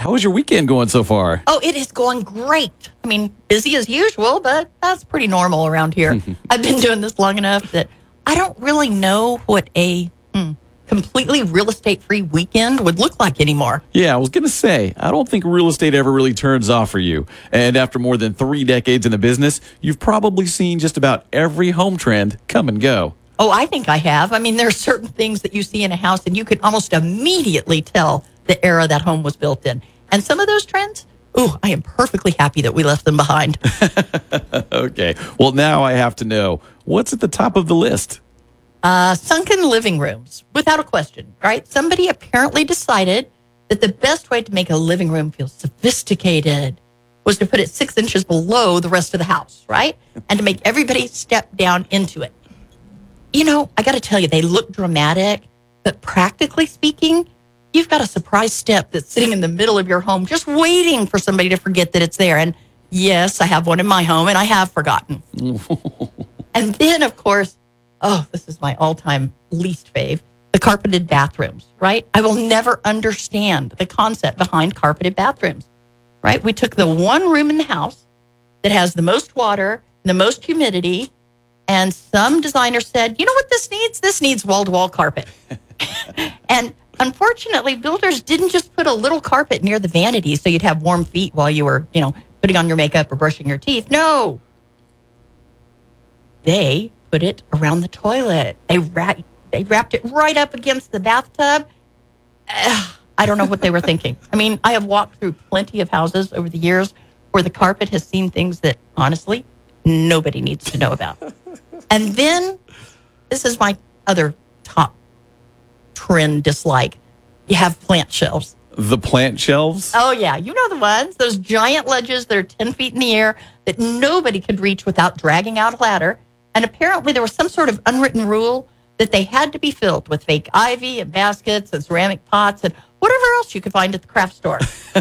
How was your weekend going so far? Oh, it is going great. I mean, busy as usual, but that's pretty normal around here. I've been doing this long enough that I don't really know what a completely real estate-free weekend would look like anymore. Yeah, I was going to say, I don't think real estate ever really turns off for you. And after more than 3 decades in the business, you've probably seen just about every home trend come and go. Oh, I think I have. I mean, there are certain things that you see in a house and you can almost immediately tell the era that home was built in. And some of those trends, I am perfectly happy that we left them behind. Okay. Well, now I have to know, what's at the top of the list? Sunken living rooms, without a question, right? Somebody apparently decided that the best way to make a living room feel sophisticated was to put it 6 inches below the rest of the house, right? And to make everybody step down into it. You know, I got to tell you, they look dramatic, but practically speaking, you've got a surprise step that's sitting in the middle of your home, just waiting for somebody to forget that it's there. And yes, I have one in my home, and I have forgotten. And then, of course, this is my all-time least fave, the carpeted bathrooms, right? I will never understand the concept behind carpeted bathrooms, right? We took the one room in the house that has the most water, the most humidity, and some designer said, you know what this needs? This needs wall-to-wall carpet. And unfortunately, builders didn't just put a little carpet near the vanity so you'd have warm feet while you were, putting on your makeup or brushing your teeth. No. They put it around the toilet. They wrapped it right up against the bathtub. I don't know what they were thinking. I mean, I have walked through plenty of houses over the years where the carpet has seen things that, honestly, nobody needs to know about. And then, this is my other top trend dislike. You have plant shelves. The plant shelves? Oh, yeah. You know the ones. Those giant ledges that are 10 feet in the air that nobody could reach without dragging out a ladder. And apparently there was some sort of unwritten rule that they had to be filled with fake ivy and baskets and ceramic pots and whatever else you could find at the craft store.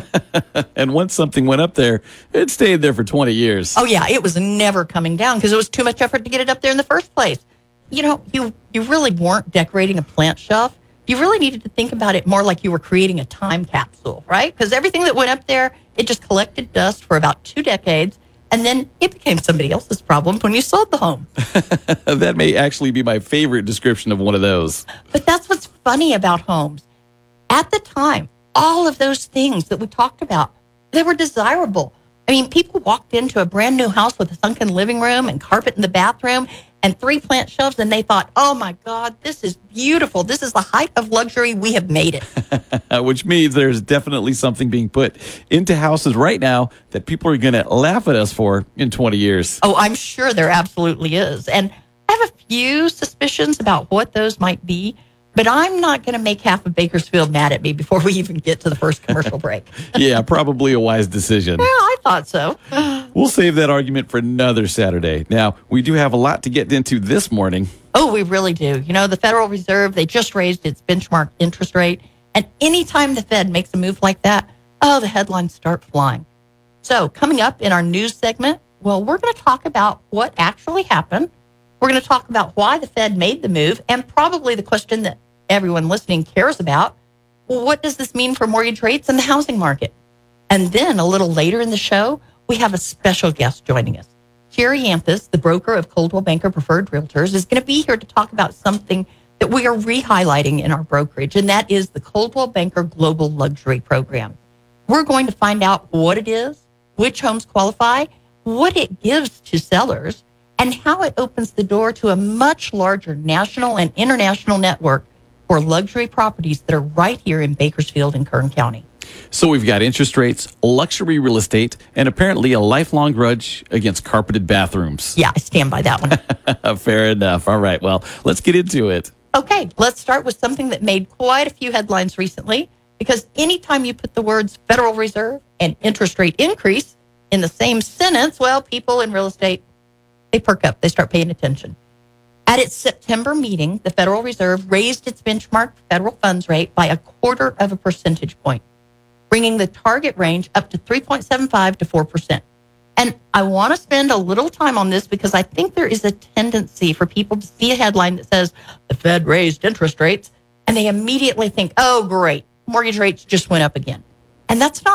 And once something went up there, it stayed there for 20 years. Oh, yeah. It was never coming down because it was too much effort to get it up there in the first place. You know, you really weren't decorating a plant shelf. You really needed to think about it more like you were creating a time capsule, right? Because everything that went up there, it just collected dust for about 2 decades. And then it became somebody else's problem when you sold the home. That may actually be my favorite description of one of those. But that's what's funny about homes. At the time, all of those things that we talked about, they were desirable. I mean, people walked into a brand new house with a sunken living room and carpet in the bathroom and 3 plant shelves, and they thought, oh, my God, this is beautiful. This is the height of luxury. We have made it. Which means there's definitely something being put into houses right now that people are going to laugh at us for in 20 years. Oh, I'm sure there absolutely is. And I have a few suspicions about what those might be, but I'm not going to make half of Bakersfield mad at me before we even get to the first commercial break. Yeah, probably a wise decision. Yeah, I thought so. We'll save that argument for another Saturday. Now, we do have a lot to get into this morning. Oh, we really do. You know, the Federal Reserve, they just raised its benchmark interest rate. And anytime the Fed makes a move like that, the headlines start flying. So coming up in our news segment, well, we're going to talk about what actually happened. We're going to talk about why the Fed made the move and probably the question that everyone listening cares about. Well, what does this mean for mortgage rates and the housing market? And then a little later in the show, we have a special guest joining us. Jerry Yampus, the broker of Coldwell Banker Preferred Realtors, is going to be here to talk about something that we are re-highlighting in our brokerage, and that is the Coldwell Banker Global Luxury Program. We're going to find out what it is, which homes qualify, what it gives to sellers, and how it opens the door to a much larger national and international network for luxury properties that are right here in Bakersfield and Kern County. So we've got interest rates, luxury real estate, and apparently a lifelong grudge against carpeted bathrooms. Yeah, I stand by that one. Fair enough. All right, well, let's get into it. Okay, let's start with something that made quite a few headlines recently, because anytime you put the words Federal Reserve and interest rate increase in the same sentence, well, people in real estate, they perk up. They start paying attention. At its September meeting, the Federal Reserve raised its benchmark federal funds rate by 0.25 percentage point, bringing the target range up to 3.75 to 4%. And I want to spend a little time on this because I think there is a tendency for people to see a headline that says the Fed raised interest rates, and they immediately think, oh, great, mortgage rates just went up again. And that's not